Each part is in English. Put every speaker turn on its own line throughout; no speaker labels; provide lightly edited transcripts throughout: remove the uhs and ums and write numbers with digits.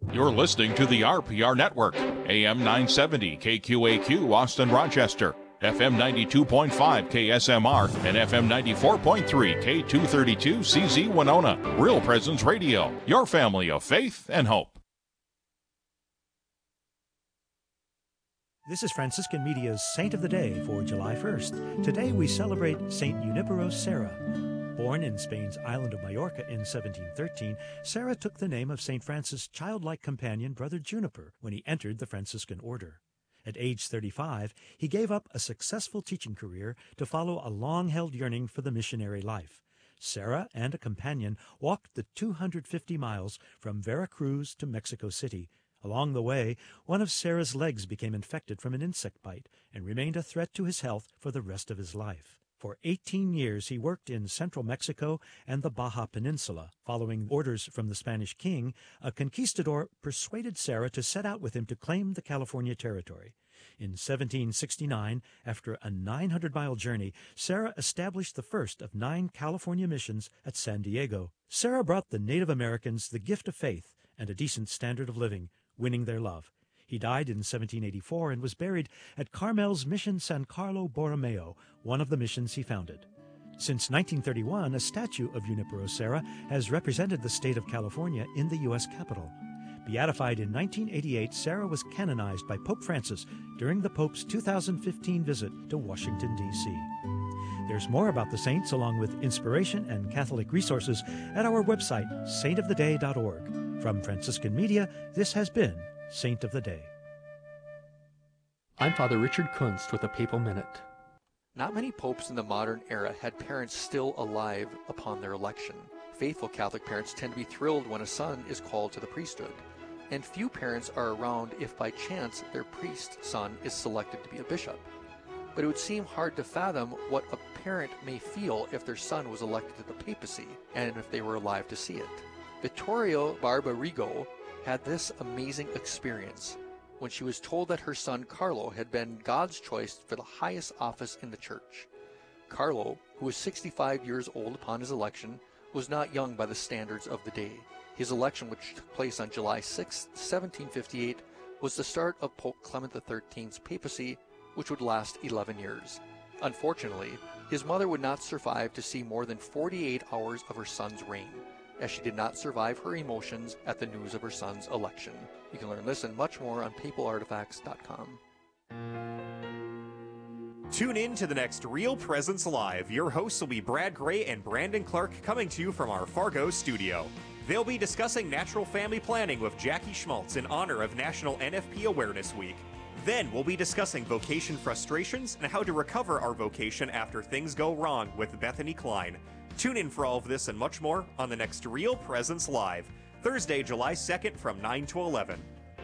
You're listening to the RPR Network, AM 970 KQAQ Austin Rochester, FM 92.5 KSMR, and FM 94.3 K232 CZ Winona. Real Presence Radio, your family of faith and hope.
This is Franciscan Media's Saint of the Day for July 1st. Today we celebrate Saint Junipero Serra. Born in Spain's island of Majorca in 1713, Serra took the name of St. Francis' childlike companion, Brother Juniper, when he entered the Franciscan order. At age 35, he gave up a successful teaching career to follow a long-held yearning for the missionary life. Serra and a companion walked the 250 miles from Veracruz to Mexico City. Along the way, one of Serra's legs became infected from an insect bite and remained a threat to his health for the rest of his life. For 18 years, he worked in central Mexico and the Baja Peninsula. Following orders from the Spanish king, a conquistador persuaded Serra to set out with him to claim the California territory. In 1769, after a 900-mile journey, Serra established the first of 9 California missions at San Diego. Serra brought the Native Americans the gift of faith and a decent standard of living, winning their love. He died in 1784 and was buried at Carmel's Mission San Carlo Borromeo, one of the missions he founded. Since 1931, a statue of Junipero Serra has represented the state of California in the U.S. Capitol. Beatified in 1988, Serra was canonized by Pope Francis during the Pope's 2015 visit to Washington, D.C. There's more about the saints, along with inspiration and Catholic resources, at our website, saintoftheday.org. From Franciscan Media, this has been Saint of the Day.
I'm Father Richard Kunst with a Papal Minute.
Not many popes in the modern era had parents still alive upon their election. Faithful Catholic parents tend to be thrilled when a son is called to the priesthood, and few parents are around if by chance their priest son is selected to be a bishop. But it would seem hard to fathom what a parent may feel if their son was elected to the papacy, and if they were alive to see it. Vittorio Barbarigo had this amazing experience when she was told that her son Carlo had been God's choice for the highest office in the church. Carlo, who was 65 years old upon his election, was not young by the standards of the day. His election, which took place on July 6, 1758, was the start of Pope Clement XIII's papacy, which would last 11 years. Unfortunately, his mother would not survive to see more than 48 hours of her son's reign, as she did not survive her emotions at the news of her son's election. You can learn this and much more on papalartifacts.com.
Tune in to the next Real Presence Live. Your hosts will be Brad Gray and Brandon Clark, coming to you from our Fargo studio. They'll be discussing natural family planning with Jackie Schmaltz in honor of National NFP Awareness Week. Then we'll be discussing vocation frustrations and how to recover our vocation after things go wrong with Bethany Klein. Tune in for all of this and much more on the next Real Presence Live, Thursday, July 2nd from 9 to 11.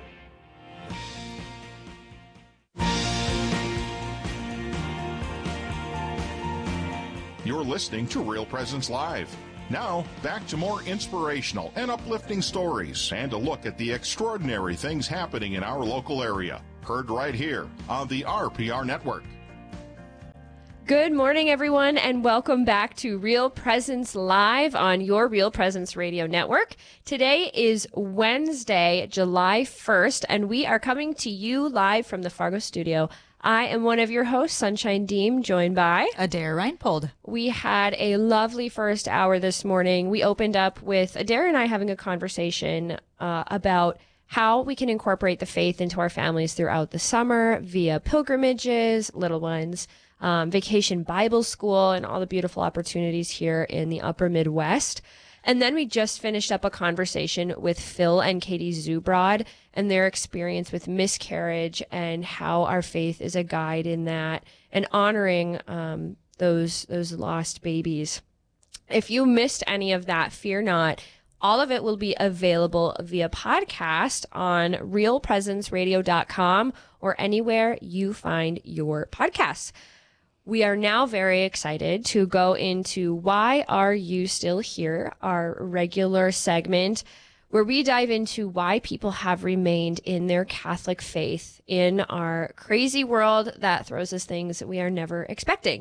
You're listening to Real Presence Live. Now, back to more inspirational and uplifting stories and a look at the extraordinary things happening in our local area. Heard right here on the RPR Network.
Good morning, everyone, and welcome back to Real Presence Live on your Real Presence Radio Network. Today is Wednesday, July 1st, and we are coming to you live from the Fargo studio. I am one of your hosts, Sunshine Deem, joined by
Adair Reinpold.
We had a lovely first hour this morning. We opened up with Adair and I having a conversation about how we can incorporate the faith into our families throughout the summer via pilgrimages, little ones, Vacation Bible School, and all the beautiful opportunities here in the upper Midwest. And then we just finished up a conversation with Phil and Katie Zubrod and their experience with miscarriage and how our faith is a guide in that and honoring those lost babies. If you missed any of that, fear not. All of it will be available via podcast on realpresenceradio.com or anywhere you find your podcasts. We are now very excited to go into Why Are You Still Here?, our regular segment where we dive into why people have remained in their Catholic faith in our crazy world that throws us things that we are never expecting.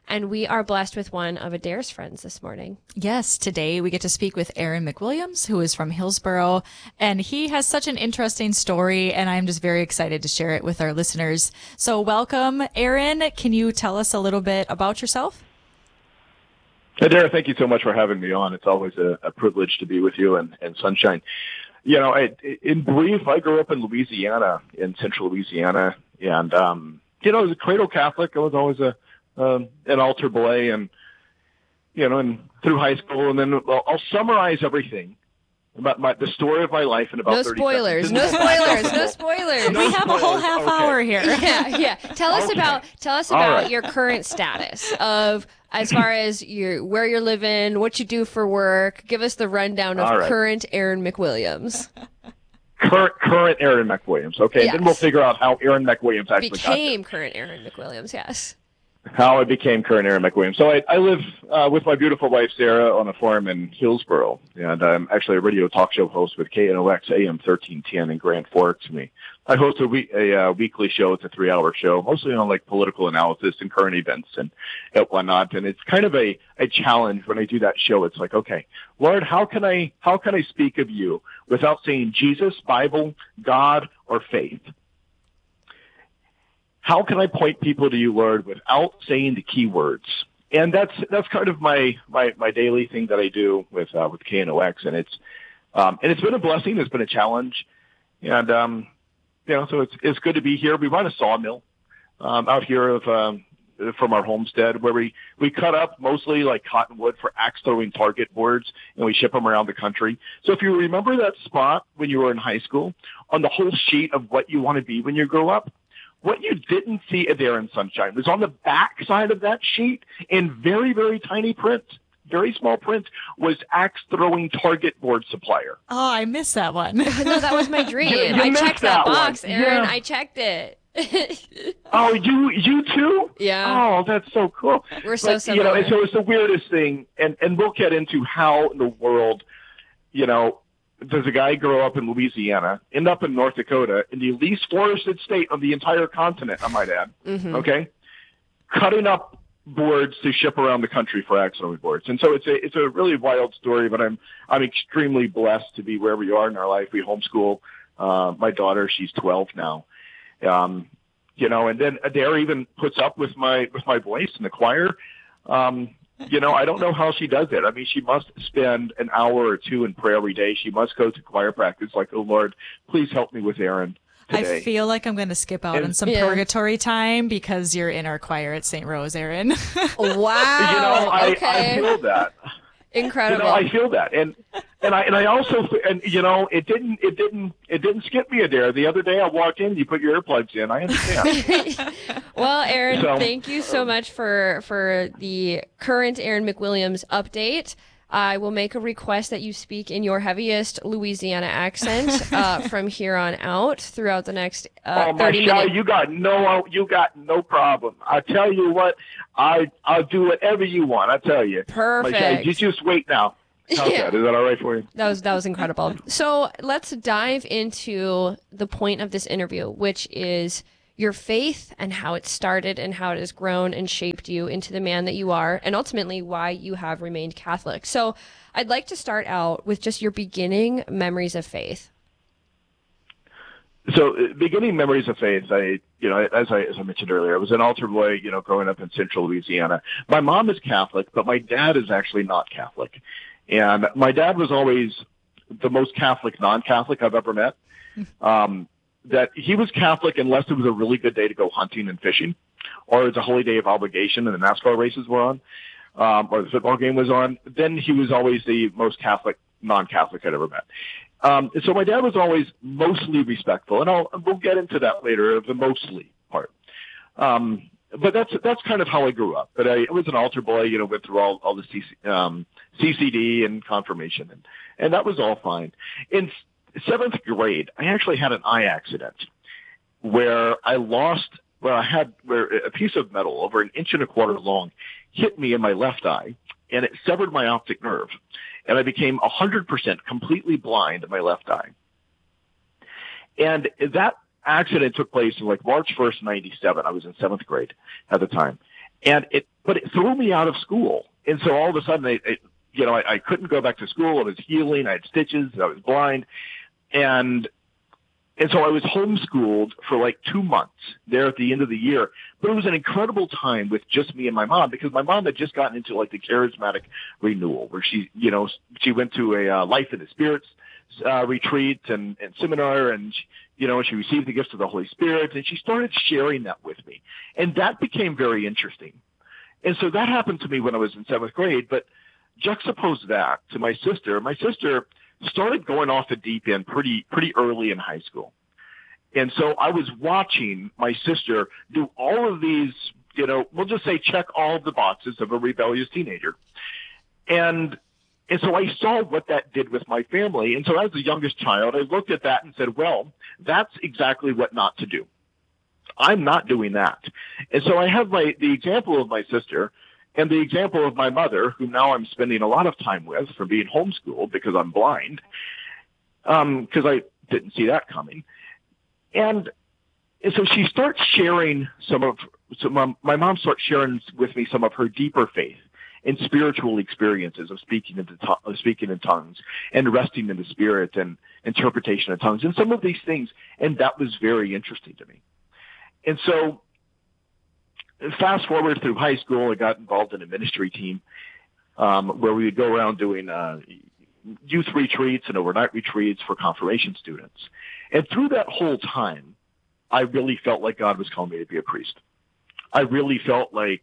And we are blessed with one of Adair's friends this morning.
Yes, today we get to speak with Aaron McWilliams, who is from Hillsboro, and he has such an interesting story, and I'm just very excited to share it with our listeners. So welcome, Aaron. Can you tell us a little bit about yourself?
Adair, thank you so much for having me on. It's always a privilege to be with you and Sunshine. You know, in brief, I grew up in Louisiana, in central Louisiana, and, you know, I was a cradle Catholic. I was always an altar boy, and, you know, and through high school, and then I'll summarize everything about the story of my life in about 30
spoilers,
seconds.
No spoilers, no spoilers.
We have a whole half hour here.
Yeah. Tell us about your current status of, as far as where you're living, what you do for work. Give us the rundown of current Aaron McWilliams.
Current Aaron McWilliams. Okay,
yes.
Then we'll figure out how Aaron McWilliams actually
became current Aaron McWilliams. Yes.
How I became current Aaron McWilliams. So I live with my beautiful wife Sarah on a farm in Hillsboro, and I'm actually a radio talk show host with KNOX AM 1310 in Grand Forks. I host a weekly show. It's a 3-hour show, mostly on like political analysis and current events and whatnot. And it's kind of a challenge when I do that show. It's like, okay, Lord, how can I speak of you without saying Jesus, Bible, God, or faith? How can I point people to you, Lord, without saying the key words? And that's kind of my daily thing that I do with KNOX, and it's been a blessing. It's been a challenge, and you know, so it's good to be here. We run a sawmill out here from our homestead, where we cut up mostly like cottonwood for axe throwing target boards, and we ship them around the country. So if you remember that spot when you were in high school on the whole sheet of what you want to be when you grow up, what you didn't see, Adair and Sunshine, was on the back side of that sheet in very, very tiny print, very small print, was axe throwing target board supplier.
Oh, I missed that one.
No, that was my dream. I checked that box, one. Aaron. Yeah. I checked it.
Oh, you too?
Yeah.
Oh, that's so cool.
We're so similar.
You know, so it's the weirdest thing, and we'll get into how in the world, you know, does a guy grow up in Louisiana, end up in North Dakota, in the least forested state of the entire continent, I might add, okay, cutting up boards to ship around the country for axe throwing boards. And so it's a really wild story, but I'm extremely blessed to be where we are in our life. We homeschool my daughter. She's 12 now. You know, and then Adair even puts up with my voice in the choir. You know, I don't know how she does it. I mean, she must spend an hour or two in prayer every day. She must go to choir practice like, oh, Lord, please help me with Aaron today.
I feel like I'm going to skip out on some purgatory time because you're in our choir at St. Rose, Aaron.
Wow.
You know, I feel that.
Incredible.
You know, I feel that. And I also, and you know, it didn't skip me, Adair. The other day I walked in, you put your earplugs in. I understand.
Well, Aaron, thank you so much for the current Aaron McWilliams update. I will make a request that you speak in your heaviest Louisiana accent from here on out throughout the next 30 minutes.
You got no problem. I tell you what, I'll do whatever you want. I tell you.
Perfect.
You just wait now. How's that? Is that all right for you?
That was incredible. So let's dive into the point of this interview, which is your faith and how it started and how it has grown and shaped you into the man that you are, and ultimately why you have remained Catholic. So I'd like to start out with just your beginning memories of faith.
So beginning memories of faith, as I mentioned earlier, I was an altar boy, growing up in central Louisiana. My mom is Catholic, but my dad is actually not Catholic. And my dad was always the most Catholic non-Catholic I've ever met. That he was Catholic unless it was a really good day to go hunting and fishing, or it's a holy day of obligation and the NASCAR races were on, or the football game was on. Then he was always the most Catholic non-Catholic I'd ever met. So my dad was always mostly respectful, and we'll get into that later, the mostly part. But that's kind of how I grew up. But I was an altar boy, went through all the CCD and confirmation, and that was all fine. In 7th grade, I actually had an eye accident where I had a piece of metal over 1.25 inches long hit me in my left eye, and it severed my optic nerve, and I became 100% completely blind in my left eye. And that accident took place in March 1st, 1997. I was in 7th grade at the time. And but it threw me out of school. And so all of a sudden, I couldn't go back to school. I was healing. I had stitches. I was blind. And so I was homeschooled for like 2 months there at the end of the year. But it was an incredible time with just me and my mom, because my mom had just gotten into like the charismatic renewal, where she went to a Life in the Spirits retreat and seminar, and she received the gifts of the Holy Spirit, and she started sharing that with me. And that became very interesting. And so that happened to me when I was in 7th grade, but juxtapose that to my sister. My sister started going off the deep end pretty early in high school. And so I was watching my sister do all of these, we'll just say check all the boxes of a rebellious teenager. And so I saw what that did with my family. And so as the youngest child, I looked at that and said, well, that's exactly what not to do. I'm not doing that. And so I have the example of my sister and the example of my mother, who now I'm spending a lot of time with from being homeschooled because I'm blind, because I didn't see that coming. And so she starts sharing my mom starts sharing with me some of her deeper faith and spiritual experiences of speaking in tongues and resting in the Spirit and interpretation of tongues and some of these things. And that was very interesting to me. And so fast forward through high school, I got involved in a ministry team where we would go around doing youth retreats and overnight retreats for confirmation students. And through that whole time, I really felt like God was calling me to be a priest. I really felt like,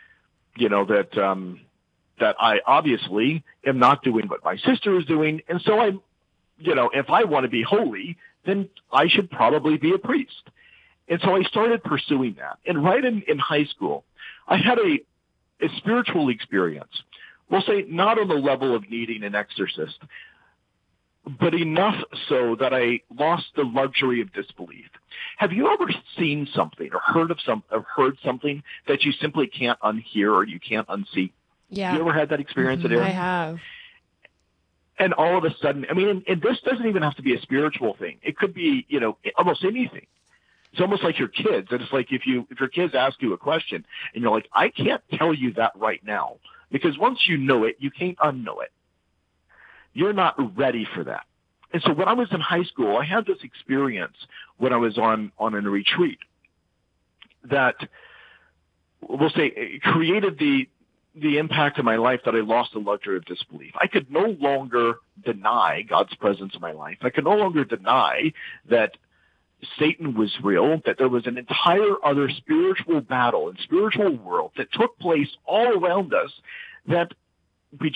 that I obviously am not doing what my sister is doing. And so if I want to be holy, then I should probably be a priest. And so I started pursuing that. And right in high school, I had a spiritual experience. We'll say not on the level of needing an exorcist, but enough so that I lost the luxury of disbelief. Have you ever seen something or heard something that you simply can't unhear or you can't unsee?
Yeah.
You ever had that experience?
Mm-hmm. I have.
And all of a sudden, and this doesn't even have to be a spiritual thing. It could be, almost anything. It's almost like your kids. And it's like if your kids ask you a question and you're like, I can't tell you that right now, because once you know it, you can't unknow it. You're not ready for that. And so when I was in high school, I had this experience when I was on a retreat that, we'll say, created the impact in my life that I lost the luxury of disbelief. I could no longer deny God's presence in my life. I could no longer deny that Satan was real, that there was an entire other spiritual battle and spiritual world that took place all around us that we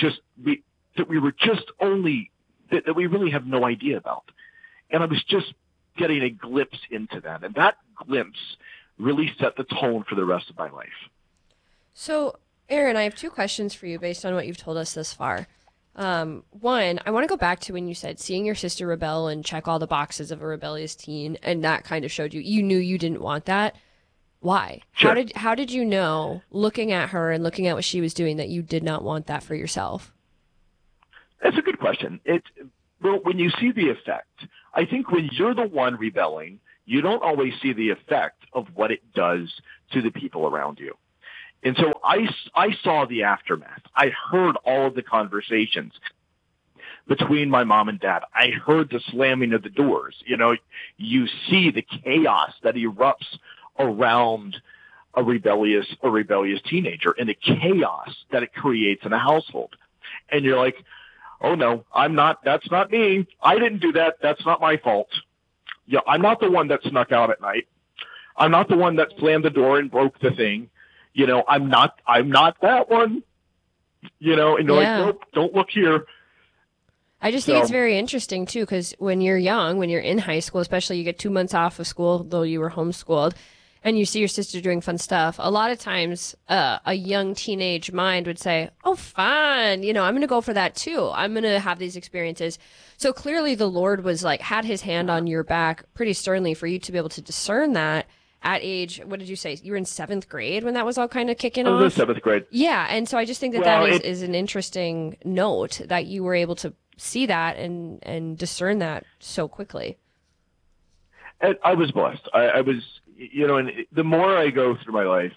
really have no idea about. And I was just getting a glimpse into that. And that glimpse really set the tone for the rest of my life.
So, Aaron, I have 2 questions for you based on what you've told us this far. One, I want to go back to when you said seeing your sister rebel and check all the boxes of a rebellious teen, and that kind of showed you knew you didn't want that. Why?
Sure.
How did you know, looking at her and looking at what she was doing, that you did not want that for yourself?
That's a good question. When you see the effect, I think when you're the one rebelling, you don't always see the effect of what it does to the people around you. And so I saw the aftermath. I heard all of the conversations between my mom and dad. I heard the slamming of the doors. You see the chaos that erupts around a rebellious teenager and the chaos that it creates in a household. And you're like, oh no, that's not me. I didn't do that. That's not my fault. Yeah, I'm not the one that snuck out at night. I'm not the one that slammed the door and broke the thing. I'm not that one, and you're like, nope, don't look here.
I just think it's very interesting too, because when you're young, when you're in high school, especially you get 2 months off of school, though you were homeschooled, and you see your sister doing fun stuff. A lot of times, a young teenage mind would say, oh, fun. I'm going to go for that too. I'm going to have these experiences. So clearly the Lord was had his hand on your back pretty sternly for you to be able to discern that. At age, what did you say? You were in 7th grade when that was all kind of kicking off?
I was in 7th grade.
Yeah, and so I just think that is an interesting note that you were able to see that and discern that so quickly.
And I was blessed. I was, and the more I go through my life,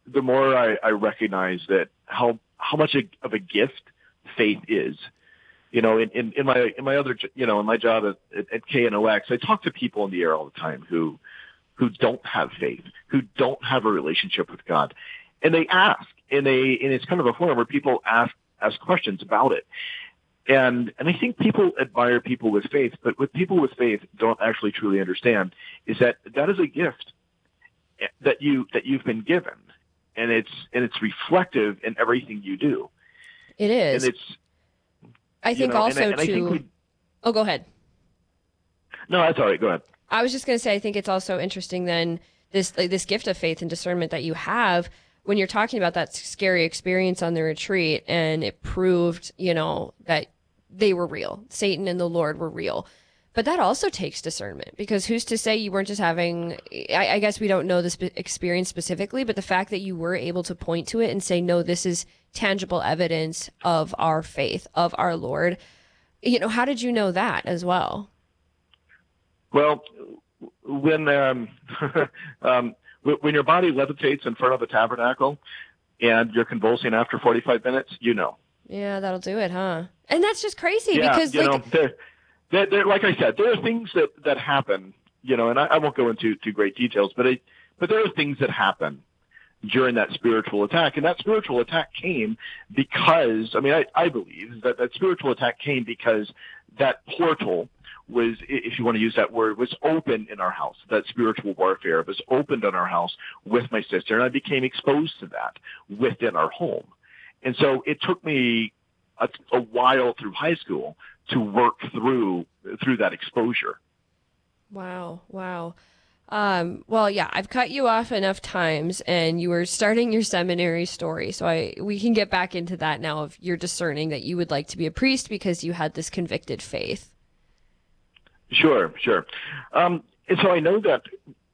the more I recognize that how much of a gift faith is. In my other, in my job at KNOX, I talk to people in the air all the time who don't have faith, who don't have a relationship with God, and they ask, and it's kind of a forum where people ask questions about it. And I think people admire people with faith, but what people with faith don't actually truly understand is that is a gift that you've been given, and it's reflective in everything you do.
It is.
And it's,
I think also too. Oh, go ahead.
No, that's all right. Go ahead.
I was just going to say, I think it's also interesting then this gift of faith and discernment that you have when you're talking about that scary experience on the retreat, and it proved, that they were real. Satan and the Lord were real. But that also takes discernment, because who's to say you weren't just having, I guess we don't know this experience specifically, but the fact that you were able to point to it and say, no, this is tangible evidence of our faith, of our Lord. How did you know that as well?
Well, when when your body levitates in front of the tabernacle and you're convulsing after 45 minutes,
Yeah, that'll do it, huh? And that's just crazy because,
there, like I said, there are things that happen, and I won't go into great details, but there are things that happen during that spiritual attack. And that spiritual attack came because, I believe that spiritual attack came because that portal was, if you want to use that word, was open in our house. That spiritual warfare was opened in our house with my sister, and I became exposed to that within our home. And so it took me a while through high school to work through that exposure.
Wow. Well, yeah, I've cut you off enough times, and you were starting your seminary story. So we can get back into that now of you're discerning that you would like to be a priest because you had this convicted faith.
Sure. And so I know that,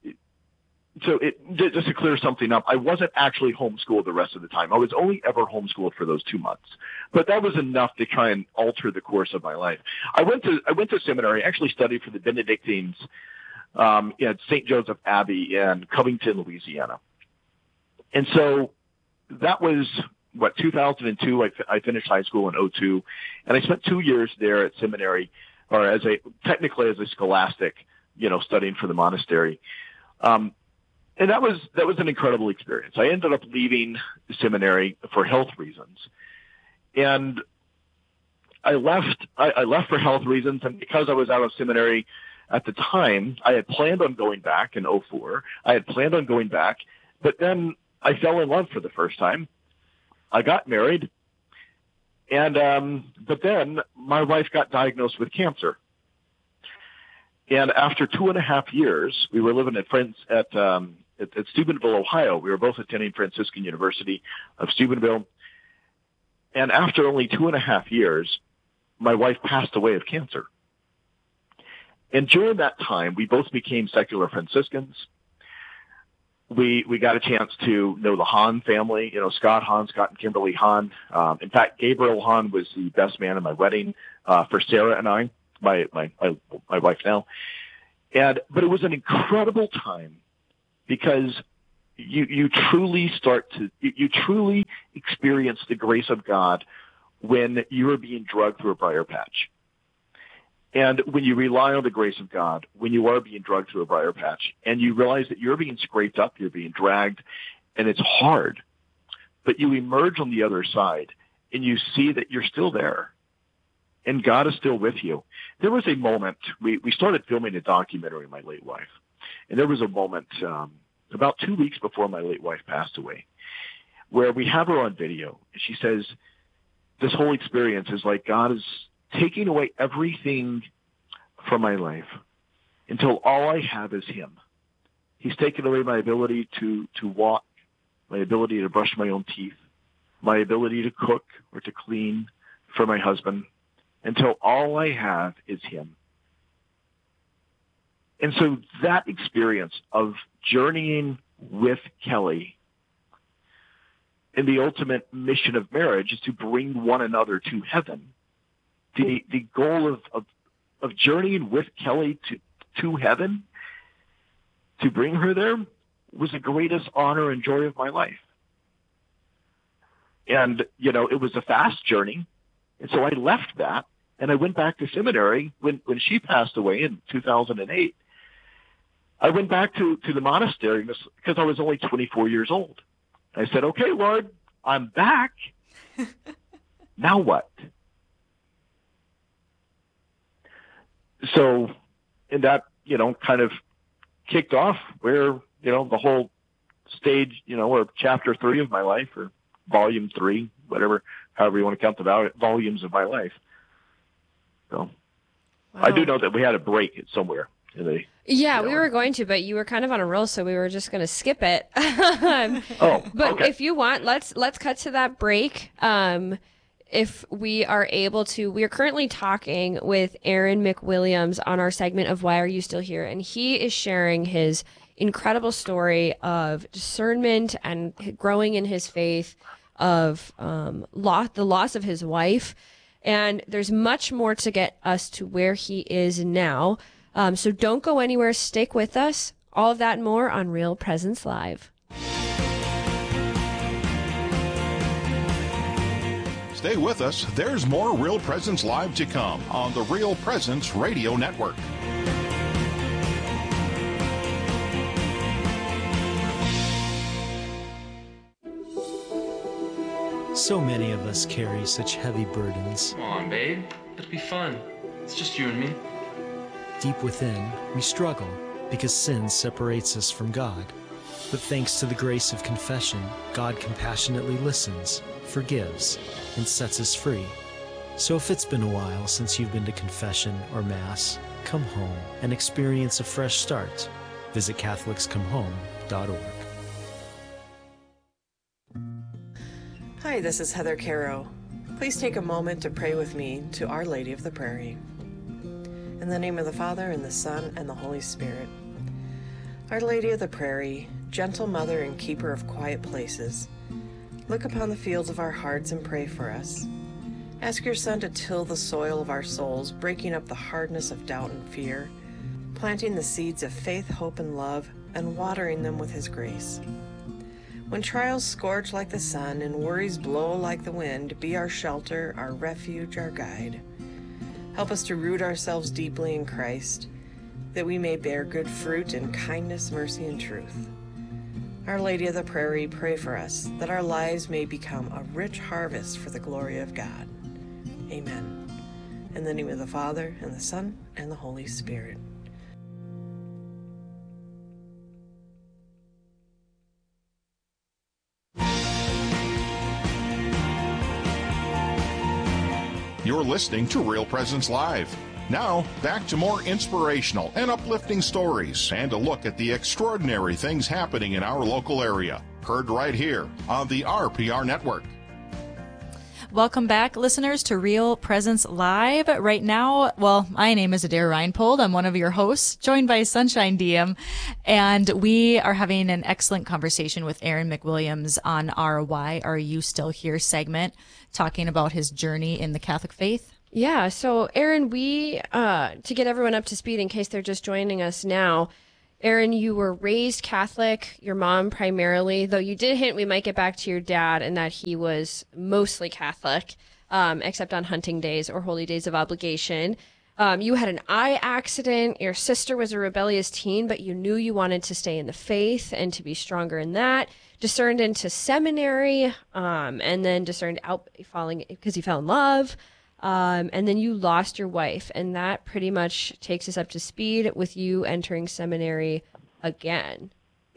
just to clear something up, I wasn't actually homeschooled the rest of the time. I was only ever homeschooled for those 2 months, but that was enough to try and alter the course of my life. I went to seminary, actually studied for the Benedictines, at St. Joseph Abbey in Covington, Louisiana. And so that was 2002. I finished high school in 2002, and I spent 2 years there at seminary, or technically as a scholastic, studying for the monastery. And that was an incredible experience. I ended up leaving the seminary for health reasons. And I left for health reasons, and because I was out of seminary at the time, I had planned on going back in 2004. I had planned on going back, but then I fell in love for the first time. I got married, and but then my wife got diagnosed with cancer. And after 2.5 years, we were living at Steubenville, Ohio. We were both attending Franciscan University of Steubenville. And after only 2.5 years, my wife passed away of cancer. And during that time, we both became secular Franciscans. We got a chance to know the Hahn family, Scott and Kimberly Hahn. In fact, Gabriel Hahn was the best man at my wedding for Sarah and I, my wife now. But it was an incredible time because you truly experience the grace of God when you are being drugged through a briar patch. And when you rely on the grace of God, when you are being drugged through a briar patch, and you realize that you're being scraped up, you're being dragged, and it's hard, but you emerge on the other side, and you see that you're still there, and God is still with you. There was a moment, we started filming a documentary, my late wife, and there was a moment about 2 weeks before my late wife passed away, where we have her on video, and she says, this whole experience is like God is taking away everything from my life until all I have is him. He's taken away my ability to walk, my ability to brush my own teeth, my ability to cook or to clean for my husband, until all I have is him. And so that experience of journeying with Kelly and the ultimate mission of marriage is to bring one another to heaven. The goal of journeying with Kelly to heaven, to bring her there, was the greatest honor and joy of my life. And, it was a fast journey. And so I left that and I went back to seminary when she passed away in 2008. I went back to the monastery because I was only 24 years old. I said, okay, Lord, I'm back. Now what? So, and that, kind of kicked off where, the whole stage, or chapter 3 of my life, or volume 3, whatever, however you want to count the volumes of my life. So, wow. I do know that we had a break somewhere.
Yeah, we were going to, but you were kind of on a roll, so we were just going to skip it. But
okay.
If you want, let's cut to that break. If we are able to, we are currently talking with Aaron McWilliams on our segment of Why Are You Still Here? And he is sharing his incredible story of discernment and growing in his faith, of the loss of his wife. And there's much more to get us to where he is now. So don't go anywhere. Stick with us. All of that and more on Real Presence Live.
Stay with us. There's more Real Presence Live to come on the Real Presence Radio Network.
So many of us carry such heavy burdens.
Come on, babe. It'll be fun. It's just you and me.
Deep within, we struggle because sin separates us from God. But thanks to the grace of confession, God compassionately listens, forgives, and sets us free. So if it's been a while since you've been to confession or Mass, come home and experience a fresh start. Visit CatholicsComeHome.org.
Hi, this is Heather Caro. Please take a moment to pray with me to Our Lady of the Prairie. In the name of the Father, and the Son, and the Holy Spirit. Our Lady of the Prairie, gentle mother and keeper of quiet places, look upon the fields of our hearts and pray for us. Ask your Son to till the soil of our souls, breaking up the hardness of doubt and fear, planting the seeds of faith, hope, and love, and watering them with His grace. When trials scorch like the sun and worries blow like the wind, be our shelter, our refuge, our guide. Help us to root ourselves deeply in Christ, that we may bear good fruit in kindness, mercy, and truth. Our Lady of the Prairie, pray for us, that our lives may become a rich harvest for the glory of God. Amen. In the name of the Father, and the Son, and the Holy Spirit.
You're listening to Real Presence Live. Now, back to more inspirational and uplifting stories and a look at the extraordinary things happening in our local area. Heard right here on the RPR Network.
Welcome back, listeners, to Real Presence Live. Right now, my name is Adair Reinpold. I'm one of your hosts, joined by Sunshine Diem, and we are having an excellent conversation with Aaron McWilliams on our Why Are You Still Here segment, talking about his journey in the Catholic faith.
Yeah, so Aaron, we, to get everyone up to speed in case they're just joining us now, Aaron, you were raised Catholic, your mom primarily, though you did hint we might get back to your dad and that he was mostly Catholic, except on hunting days or holy days of obligation. You had an eye accident. Your sister was a rebellious teen, but you knew you wanted to stay in the faith and to be stronger in that. Discerned into seminary, and then discerned out falling because you fell in love. And then you lost your wife, and that pretty much takes us up to speed with you entering seminary again.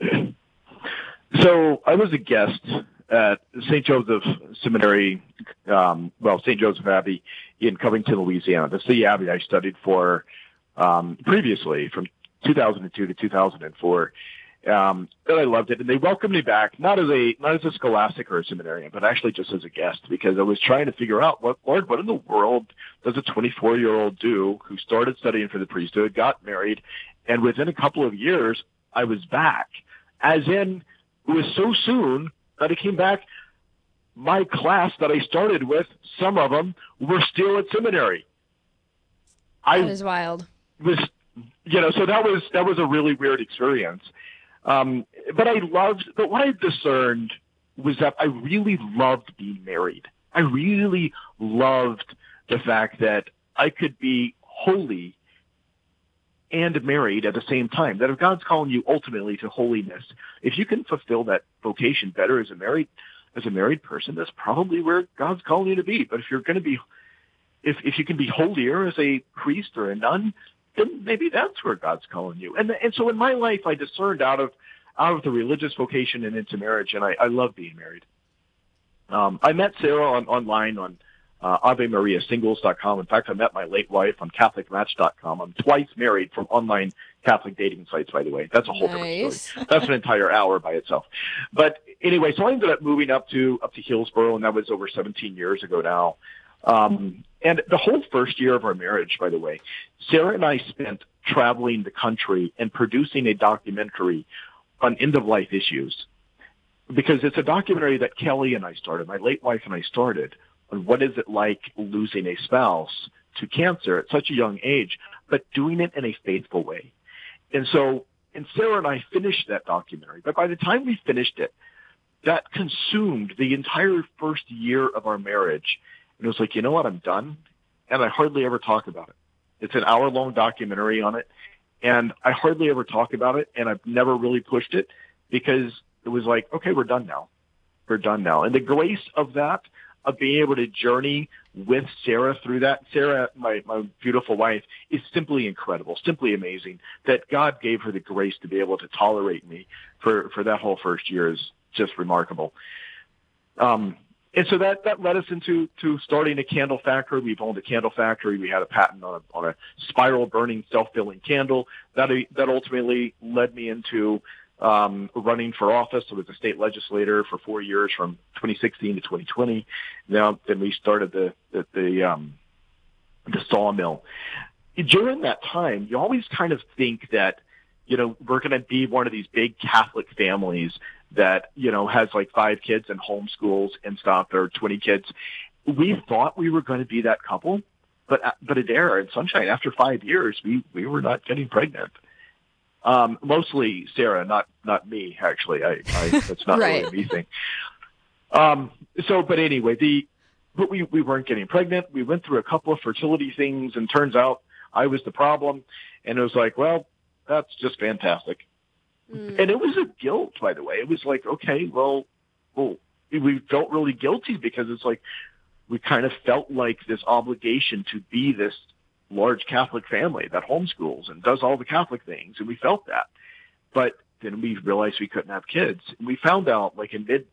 So I was a guest at St. Joseph Seminary, St. Joseph Abbey in Covington, Louisiana. That's the abbey I studied for previously from 2002 to 2004. And I loved it, and they welcomed me back not as a scholastic or a seminarian, but actually just as a guest, because I was trying to figure out what in the world does a 24-year-old do who started studying for the priesthood, got married, and within a couple of years I was back. As in, it was so soon that I came back. My class that I started with, some of them were still at seminary.
That is wild.
So that was a really weird experience. But what I discerned was that I really loved being married. I really loved the fact that I could be holy and married at the same time. That if God's calling you ultimately to holiness, if you can fulfill that vocation better as a married person, that's probably where God's calling you to be. But if you're going to be, if you can be holier as a priest or a nun, then maybe that's where God's calling you. And so in my life, I discerned out of the religious vocation and into marriage, and I love being married. I met Sarah online on AveMariaSingles.com. In fact, I met my late wife on CatholicMatch.com. I'm twice married from online Catholic dating sites, by the way. That's a whole different story. That's an entire hour by itself. But anyway, so I ended up moving up to Hillsboro, and that was over 17 years ago now. And the whole first year of our marriage, by the way, Sarah and I spent traveling the country and producing a documentary on end-of-life issues. Because it's a documentary that Kelly and I started, my late wife and I started, on what is it like losing a spouse to cancer at such a young age, but doing it in a faithful way. And Sarah and I finished that documentary. But by the time we finished it, that consumed the entire first year of our marriage. And it was like, you know what, I'm done. And I hardly ever talk about it. It's an hour-long documentary on it. And I hardly ever talk about it. And I've never really pushed it because it was like, okay, we're done now. We're done now. And the grace of that, of being able to journey with Sarah through that. Sarah, my beautiful wife, is simply incredible, simply amazing. That God gave her the grace to be able to tolerate me for that whole first year is just remarkable. And so that led us into starting a candle factory. We've owned a candle factory. We had a patent on a spiral burning self-filling candle. That ultimately led me into running for office. I was a state legislator for 4 years from 2016 to 2020. Then we started the sawmill. During that time, you always kind of think that, we're going to be one of these big Catholic families that, has like 5 kids and homeschools and stuff, or 20 kids. We thought we were going to be that couple, but Adair and Sunshine, after 5 years, we were not getting pregnant. Mostly Sarah, not me, actually. That's not
right.
Really a me thing. But anyway, but we weren't getting pregnant. We went through a couple of fertility things, and turns out I was the problem. And it was like, well, that's just fantastic. And it was a guilt, by the way. It was like, okay, well, we felt really guilty because it's like we kind of felt like this obligation to be this large Catholic family that homeschools and does all the Catholic things, and we felt that. But then we realized we couldn't have kids. And we found out May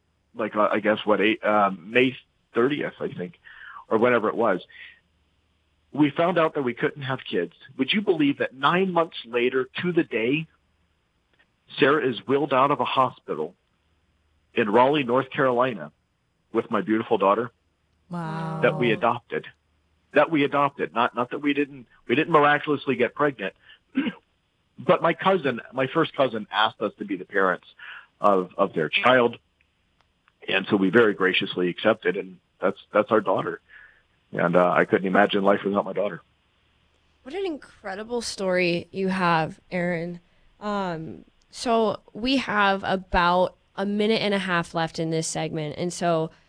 30th, I think, or whenever it was. We found out that we couldn't have kids. Would you believe that 9 months later to the day, Sarah is wheeled out of a hospital in Raleigh, North Carolina, with my beautiful daughter.
Wow.
That we adopted. Not that we didn't miraculously get pregnant, but my first cousin asked us to be the parents of their child. And so we very graciously accepted, and that's our daughter. And I couldn't imagine life without my daughter.
What an incredible story you have, Aaron. So we have about a minute and a half left in this segment. And so